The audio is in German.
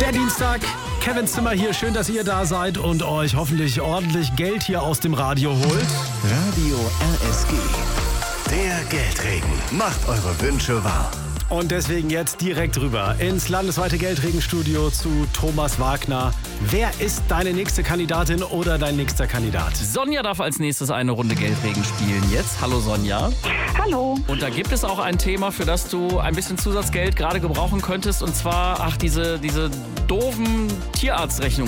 Der Dienstag, Kevin Zimmer hier. Schön, dass ihr da seid und euch hoffentlich ordentlich Geld hier aus dem Radio holt. Radio RSG. Der Geldregen macht eure Wünsche wahr. Und deswegen jetzt direkt rüber ins landesweite Geldregenstudio zu Thomas Wagner. Wer ist deine nächste Kandidatin oder dein nächster Kandidat? Sonja darf als nächstes eine Runde Geldregen spielen jetzt. Hallo Sonja. Hallo. Und da gibt es auch ein Thema, für das du ein bisschen Zusatzgeld gerade gebrauchen könntest. Und zwar, diese doofen Tierarztrechnungen,